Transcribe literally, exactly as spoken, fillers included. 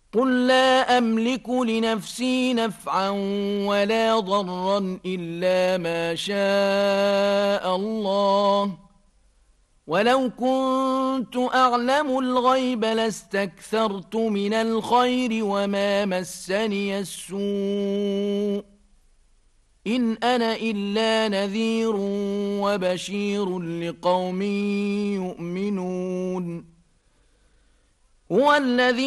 قل لا أملك لنفسي نفعا ولا ضرا إلا ما شاء الله ولو كنت أعلم الغيب لاستكثرت من الخير وما مسني السوء إن أنا إلا نذير وبشير لقوم يؤمنون هو الذي